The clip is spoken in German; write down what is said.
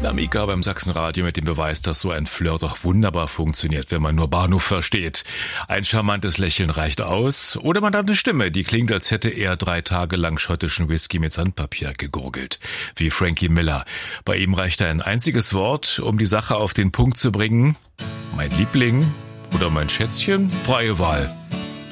Mika beim Sachsenradio mit dem Beweis, dass so ein Flirt auch wunderbar funktioniert, wenn man nur Bahnhof versteht. Ein charmantes Lächeln reicht aus. Oder man hat eine Stimme, die klingt, als hätte er 3 Tage lang schottischen Whisky mit Sandpapier gegurgelt. Wie Frankie Miller. Bei ihm reicht ein einziges Wort, um die Sache auf den Punkt zu bringen. Mein Liebling oder mein Schätzchen? Freie Wahl.